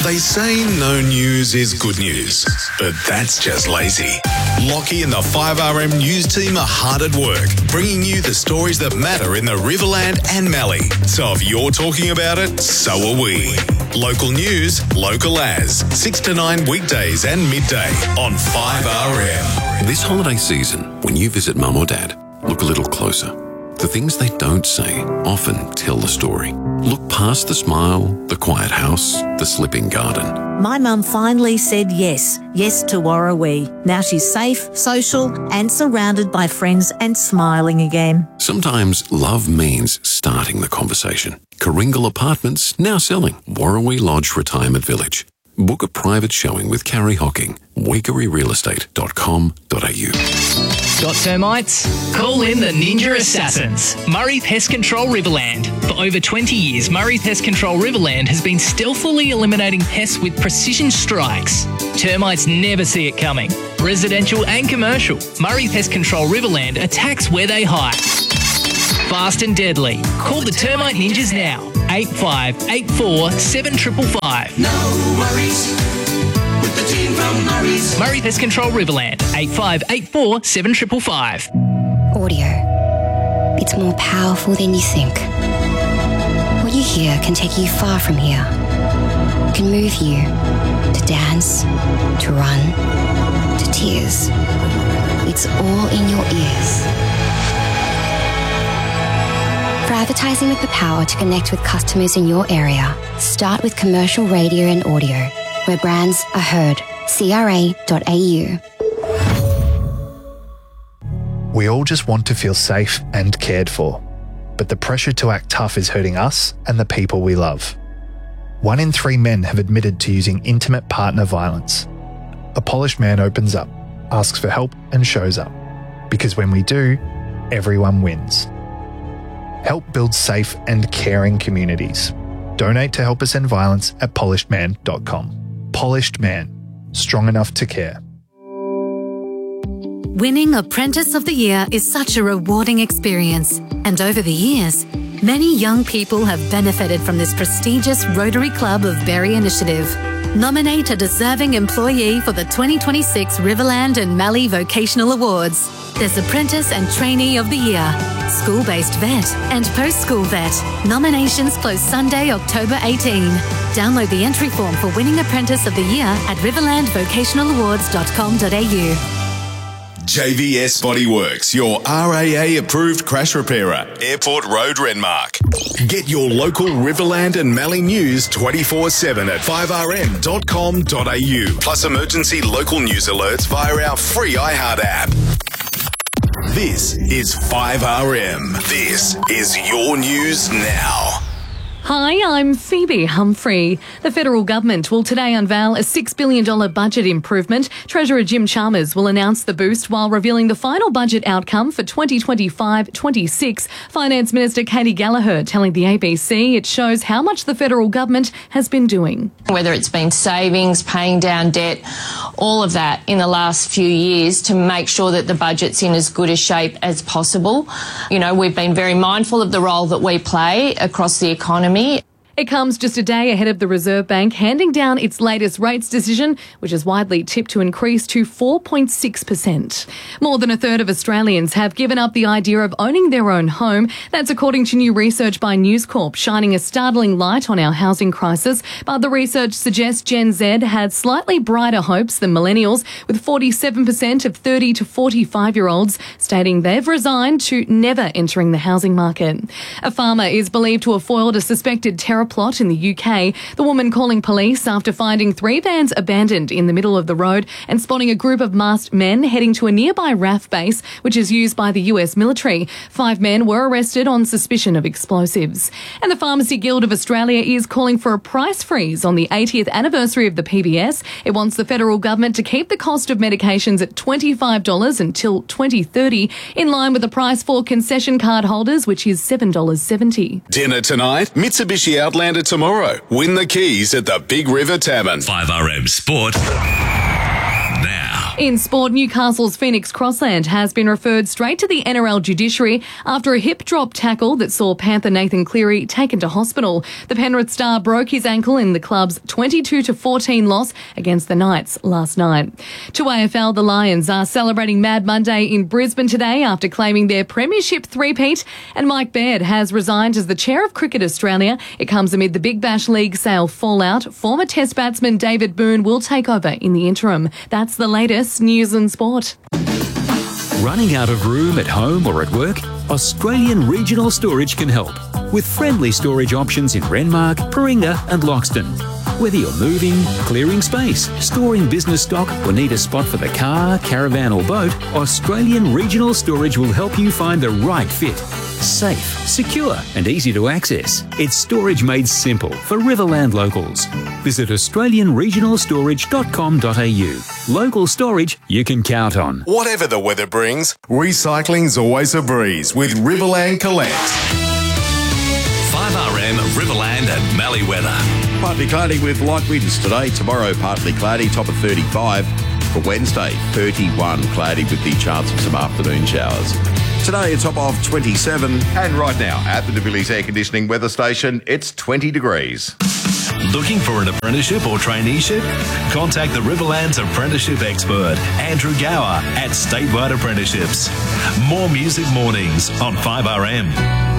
They say no news is good news, but that's just lazy. Lockie and the 5RM news team are hard at work, bringing you the stories that matter in the Riverland and Mallee. So if you're talking about it, so are we. Local news, local as. 6 to 9 weekdays and midday on 5RM. This holiday season, when you visit Mum or Dad, look a little closer. The things they don't say often tell the story. Look past the smile, the quiet house, the slipping garden. My mum finally said yes to Warrawee. Now she's safe, social and surrounded by friends and smiling again. Sometimes love means starting the conversation. Karingal Apartments now selling Warrawee Lodge Retirement Village. Book a private showing with Carrie Hocking. weekeryrealestate.com.au. Got termites? Call in the Ninja Assassins. Murray Pest Control Riverland. For over 20 years, Murray Pest Control Riverland has been stealthily eliminating pests with precision strikes. Termites never see it coming. Residential and commercial, Murray Pest Control Riverland attacks where they hide. Fast and deadly. Call the Termite Ninjas now. 8584 7555. No worries with the team from Murray's. Murray Pest Control Riverland. 8584 7555. Audio. It's more powerful than you think. What you hear can take you far from here. It can move you to dance, to run, to tears. It's all in your ears. For advertising with the power to connect with customers in your area, start with commercial radio and audio, where brands are heard. CRA.au. We all just want to feel safe and cared for, but the pressure to act tough is hurting us and the people we love. 1 in 3 men have admitted to using intimate partner violence. A polished man opens up, asks for help and shows up. Because when we do, everyone wins. Help build safe and caring communities. Donate to Help Us End Violence at polishedman.com. Polished Man. Strong enough to care. Winning Apprentice of the Year is such a rewarding experience, and over the years, many young people have benefited from this prestigious Rotary Club of Berry initiative. Nominate a deserving employee for the 2026 Riverland and Mallee Vocational Awards. There's Apprentice and Trainee of the Year, School-Based Vet and Post-School Vet. Nominations close Sunday, October 18. Download the entry form for Winning Apprentice of the Year at riverlandvocationalawards.com.au. JVS Bodyworks, your RAA-approved crash repairer. Airport Road, Renmark. Get your local Riverland and Mallee news 24/7 at 5rm.com.au. Plus emergency local news alerts via our free iHeart app. This is 5RM. This is your news now. Hi, I'm Phoebe Humphrey. The federal government will today unveil a $6 billion budget improvement. Treasurer Jim Chalmers will announce the boost while revealing the final budget outcome for 2025-26. Finance Minister Katie Gallagher telling the ABC it shows how much the federal government has been doing. Whether it's been savings, paying down debt, all of that in the last few years to make sure that the budget's in as good a shape as possible. You know, we've been very mindful of the role that we play across the economy. It comes just a day ahead of the Reserve Bank handing down its latest rates decision, which is widely tipped to increase to 4.6%. More than a third of Australians have given up the idea of owning their own home. That's according to new research by News Corp, shining a startling light on our housing crisis. But the research suggests Gen Z had slightly brighter hopes than millennials, with 47% of 30 to 45-year-olds stating they've resigned to never entering the housing market. A farmer is believed to have foiled a suspected terror plot in the UK. The woman calling police after finding 3 vans abandoned in the middle of the road and spotting a group of masked men heading to a nearby RAF base, which is used by the US military. 5 men were arrested on suspicion of explosives. And the Pharmacy Guild of Australia is calling for a price freeze on the 80th anniversary of the PBS. It wants the federal government to keep the cost of medications at $25 until 2030, in line with the price for concession card holders, which is $7.70. Dinner tonight, Mitsubishi Outlander tomorrow. Win the keys at the Big River Tavern. 5RM Sport now. In sport, Newcastle's Phoenix Crossland has been referred straight to the NRL judiciary after a hip drop tackle that saw Panther Nathan Cleary taken to hospital. The Penrith star broke his ankle in the club's 22-14 loss against the Knights last night. To AFL, the Lions are celebrating Mad Monday in Brisbane today after claiming their premiership three-peat, and Mike Baird has resigned as the chair of Cricket Australia. It comes amid the Big Bash League sale fallout. Former Test batsman David Boone will take over in the interim. That's the latest news and sport. Running out of room at home or at work? Australian Regional Storage can help with friendly storage options in Renmark, Paringa and Loxton. Whether you're moving, clearing space, storing business stock or need a spot for the car, caravan or boat, Australian Regional Storage will help you find the right fit. Safe, secure and easy to access. It's storage made simple for Riverland locals. Visit australianregionalstorage.com.au. Local storage you can count on. Whatever the weather brings, recycling's always a breeze with Riverland Collect. 5RM Riverland and Mallee weather. Partly cloudy with light winds today. Tomorrow, partly cloudy, top of 35. For Wednesday, 31 cloudy with the chance of some afternoon showers. Today, a top of 27. And right now, at the DeVilliers Air Conditioning Weather Station, it's 20 degrees. Looking for an apprenticeship or traineeship? Contact the Riverland's apprenticeship expert, Andrew Gower at Statewide Apprenticeships. More music mornings on 5RM.